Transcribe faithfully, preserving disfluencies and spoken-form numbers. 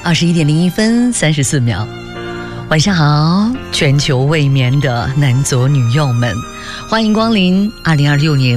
二十一点零一分三十四秒，晚上好，全球未眠的男左女右们，欢迎光临二零二六年